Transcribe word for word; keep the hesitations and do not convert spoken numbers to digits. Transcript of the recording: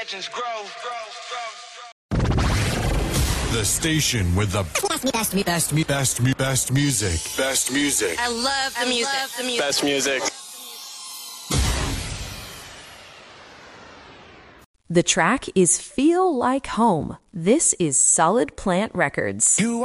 legends grow. The station with the best, best, best, best, best, best music. Best music. I love the music. Love the music. Best music. The track is Feel Like Home. This is Solid Plant Records. You